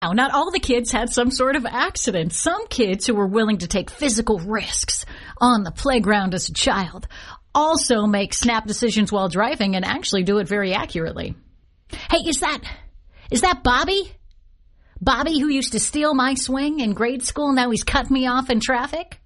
Now, not all the kids had some sort of accident. Some kids who were willing to take physical risks on the playground as a child also make snap decisions while driving and actually do it very accurately. Hey, is that Bobby? Bobby who used to steal my swing in grade school, now he's cut me off in traffic?